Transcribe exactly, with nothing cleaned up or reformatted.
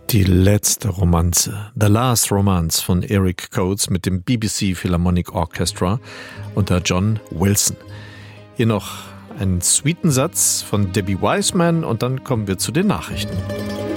Die letzte Romanze, The Last Romance von Eric Coates mit dem B B C Philharmonic Orchestra unter John Wilson. Hier noch einen Suitensatz von Debbie Wiseman und dann kommen wir zu den Nachrichten.